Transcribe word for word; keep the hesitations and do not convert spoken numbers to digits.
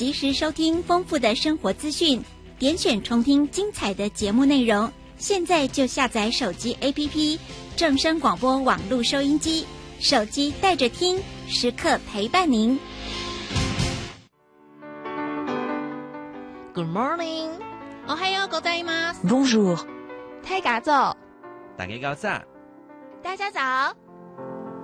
及时收听丰富的生活资讯，点选重听精彩的节目内容。现在就下载手机 A P P 正声广播网络收音机，手机带着听，时刻陪伴您。 Good morning， おはようございます。 Bonjour， 太嘎走， 大家早上， 大家早。